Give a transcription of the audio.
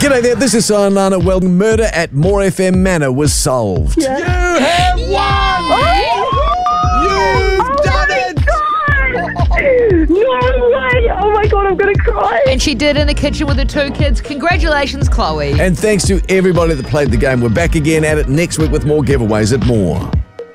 G'day there, this is Sion Lana. Well, murder at More FM Manor was solved. Yeah. You have won! You've done it! No way! Oh my God, I'm gonna cry. And she did in the kitchen with her 2 kids. Congratulations, Chloe. And thanks to everybody that played the game. We're back again at it next week with more giveaways at More.